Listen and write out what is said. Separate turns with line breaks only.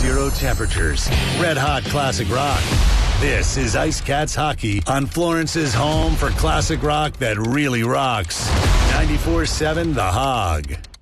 sub-zero temperatures. Red hot classic rock. This is Ice Cats Hockey on Florence's home for classic rock that really rocks. 94.7 The Hog.